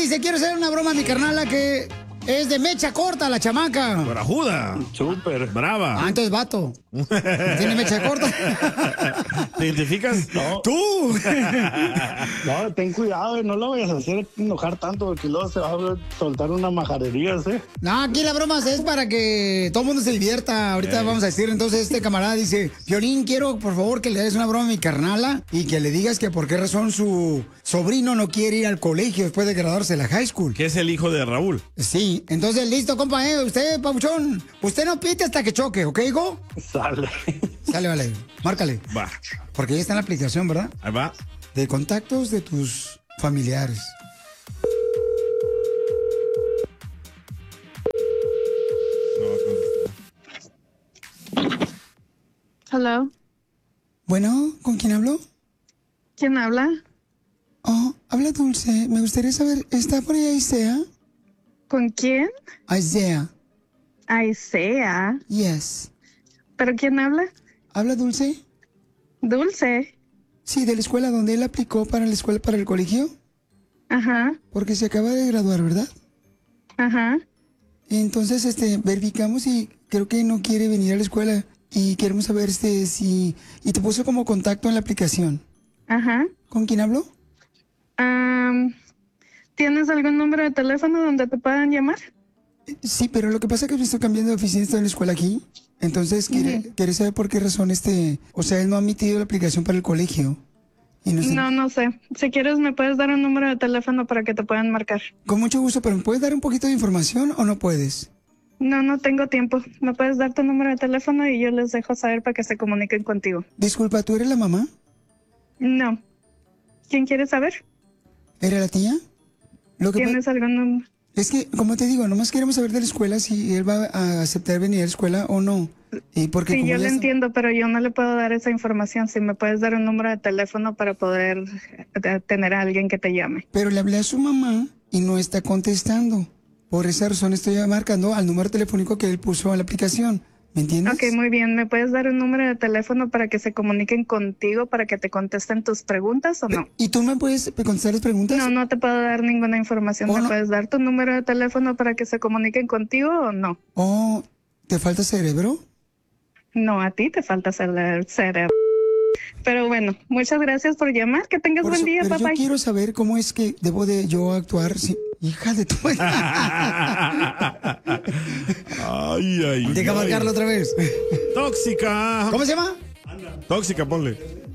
dice, quiero hacer una broma a mi carnala que es de mecha corta, la chamaca. Brajuda. Súper. Brava. Ah, entonces vato. ¿Tiene mecha corta? ¿Te identificas? No. ¡Tú! No, ten cuidado, no lo vayas a hacer enojar tanto porque luego se va a soltar una majadería, ¿sí? No, aquí la broma es para que todo el mundo se divierta. Ahorita vamos a decir, entonces este camarada dice, Piolín, quiero por favor que le des una broma a mi carnala y que le digas que por qué razón su sobrino no quiere ir al colegio después de graduarse de la high school. Que es el hijo de Raúl. Sí, entonces listo, compa, usted, papuchón, usted no pite hasta que choque, ¿ok, hijo? Sale. Sale, vale, márcale. Va. Porque ya está en la aplicación, ¿verdad? Ahí va. De contactos de tus familiares. Hello. Bueno, ¿con quién hablo? ¿Quién habla? Oh, habla Dulce. Me gustaría saber, ¿está por ahí Isaiah? ¿Con quién? Isaiah. Isaiah. Yes. ¿Pero quién habla? ¿Habla Dulce? Dulce. Sí, de la escuela donde él aplicó para la escuela, para el colegio. Ajá. Porque se acaba de graduar, ¿verdad? Ajá. Entonces, verificamos y creo que no quiere venir a la escuela. Y queremos saber si... Y te puso como contacto en la aplicación. Ajá. ¿Con quién hablo? ¿Tienes algún número de teléfono donde te puedan llamar? Sí, pero lo que pasa es que me estoy cambiando de oficina, estoy en la escuela aquí. Entonces, quiere saber por qué razón O sea, él no ha emitido la aplicación para el colegio. Y No sé. Si quieres, me puedes dar un número de teléfono para que te puedan marcar. Con mucho gusto, pero ¿me puedes dar un poquito de información o no puedes? No tengo tiempo. ¿Me puedes dar tu número de teléfono y yo les dejo saber para que se comuniquen contigo? Disculpa, ¿tú eres la mamá? No. ¿Quién quiere saber? ¿Era la tía? ¿Tienes algún número? Es que, como te digo, nomás queremos saber de la escuela si él va a aceptar venir a la escuela o no. Porque Sí, yo lo ya entiendo, pero yo no le puedo dar esa información. Si me puedes dar un número de teléfono para poder tener a alguien que te llame. Pero le hablé a su mamá y no está contestando. Por esa razón estoy marcando al número telefónico que él puso en la aplicación. ¿Me entiendes? Ok, muy bien. ¿Me puedes dar un número de teléfono para que se comuniquen contigo, para que te contesten tus preguntas o no? ¿Y tú me puedes contestar las preguntas? No te puedo dar ninguna información. ¿Me puedes dar tu número de teléfono para que se comuniquen contigo o no? Oh, ¿te falta cerebro? No, a ti te falta cerebro. Pero bueno, muchas gracias por llamar. Que tengas buen día, pero papá. yo quiero saber cómo es que debo de yo actuar. Hija de tu... Deja marcarlo otra vez. Tóxica. ¿Cómo se llama? Tóxica, ponle.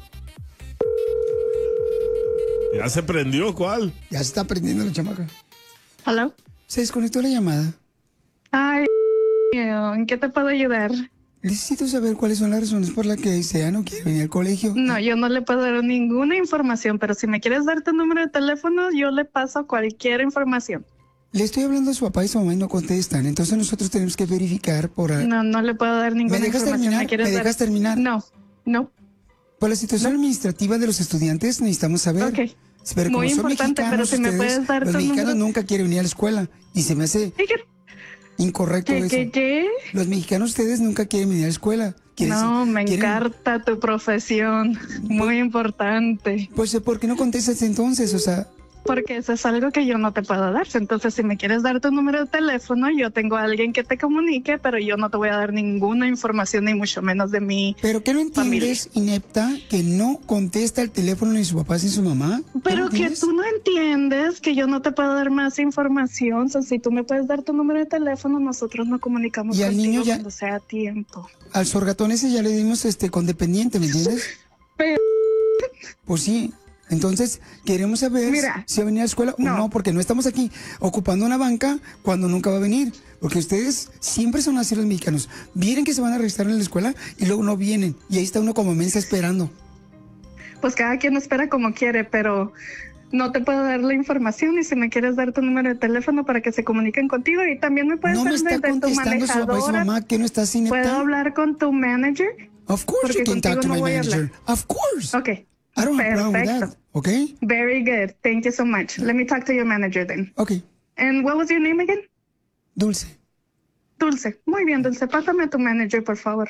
Ya se prendió, ¿cuál? Ya se está prendiendo la chamaca. ¿Aló? Se desconectó la llamada. Ay, ¿en qué te puedo ayudar? Necesito saber cuáles son las razones por las que Isaiah no quiere venir al colegio. No, yo no le puedo dar ninguna información, pero si me quieres dar tu número de teléfono, yo le paso cualquier información. Le estoy hablando a su papá y su mamá y no contestan, entonces nosotros tenemos que verificar por... No le puedo dar ninguna información. ¿Me dejas terminar? No. Por la situación administrativa de los estudiantes necesitamos saber. Ok. Pero muy como son importante, pero si me puedes dar los tu mexicanos número... nunca quieren venir a la escuela y se me hace incorrecto eso. ¿Qué? Los mexicanos, ustedes nunca quieren venir a la escuela. Me encanta tu profesión. Muy importante. Pues, ¿por qué no contestas entonces? O sea... Porque eso es algo que yo no te puedo dar. Entonces, si me quieres dar tu número de teléfono, yo tengo a alguien que te comunique, pero yo no te voy a dar ninguna información, ni mucho menos de mi ¿Pero qué no entiendes, inepta, que no contesta el teléfono ni su papá ni su mamá? Pero que tú no entiendes que yo no te puedo dar más información. O sea, si tú me puedes dar tu número de teléfono, nosotros nos comunicamos y al contigo niño ya, cuando sea tiempo. Al sorgatón ese ya le dimos con dependiente, ¿me entiendes? Pero... Pues sí. Entonces, queremos saber si va a venir a la escuela o no, porque no estamos aquí ocupando una banca cuando nunca va a venir. Porque ustedes siempre son así los mexicanos. Vienen que se van a registrar en la escuela y luego no vienen. Y ahí está uno como mensa esperando. Pues cada quien espera como quiere, pero no te puedo dar la información. Y si me quieres dar tu número de teléfono para que se comuniquen contigo, y también me puedes dar desde tu manejadora. Su papá y su mamá, que no está sin ¿Puedo hablar con tu manager? Of course you can talk to my manager. Of course. Okay. I don't have a problem with that. Okay? Very good. Thank you so much. Let me talk to your manager then. Okay. And what was your name again? Dulce. Dulce. Muy bien, Dulce. Pásame a tu manager, por favor.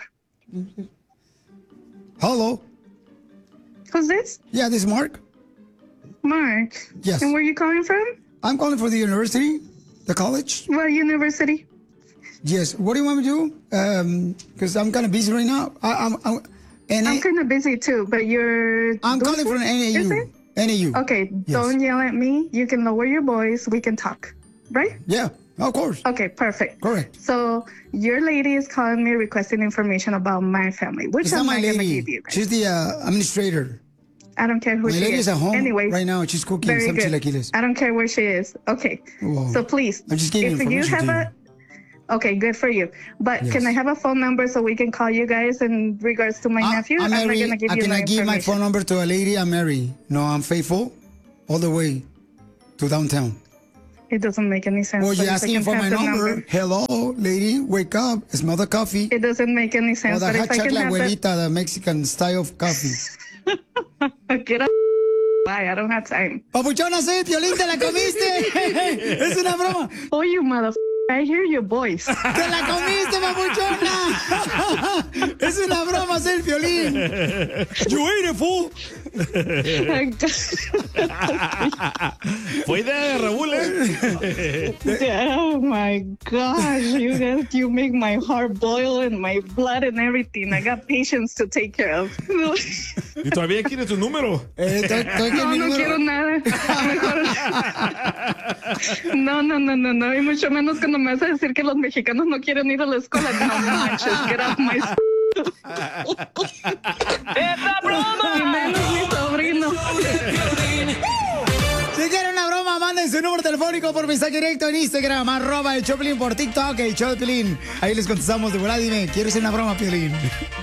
Hello. Who's this? Yeah, this is Mark. Mark. Yes. And where are you calling from? I'm calling for the university, the college. What university? Yes. What do you want me to do? Because I'm kind of busy right now. I'm kind of busy too, but I'm calling from NAU. NAU. Okay, don't yell at me. You can lower your voice. We can talk, right? Yeah, of course. Okay, perfect. Correct. So your lady is calling me requesting information about my family, which I'm not going to give you guys. She's the administrator. I don't care who she is. My lady is at home anyway, right now. She's cooking some chilaquiles. I don't care where she is. Okay. Whoa. So please, I'm just giving information to you. Okay, good for you. But can I have a phone number so we can call you guys in regards to my nephew? I'm not Mary. going to give you Can I give my phone number to a lady? I'm Mary. No, I'm faithful all the way to downtown. It doesn't make any sense. Well, you're asking for my number. Hello, lady, wake up. Smell the coffee. It doesn't make any sense. Or the hot chocolate abuelita, the Mexican style of coffee. Get up. Bye, I don't have time. Papuchona, sí, Piolín, te la comiste. Es una broma. Oh, you motherfucker. I hear your voice. ¡Te la comiste, papuchona! Es una broma, ser Piolín. You ate it, fool. Fue idea de Raúl, Oh my gosh, you guys, you make my heart boil and my blood and everything. I got patients to take care of. ¿Y todavía quieres tu número? No quiero nada. Mejor. No. Y mucho menos cuando me vas a decir que los mexicanos no quieren ir a la escuela. No manches, get off my... ¡Es la broma! Y menos mi sobrino. Si quieren una broma, manden su número telefónico por mensaje directo en Instagram, @el Choplin, por TikTok, el Choplin. Ahí les contestamos de volada. Dime, ¿quieres hacer una broma, Piolín?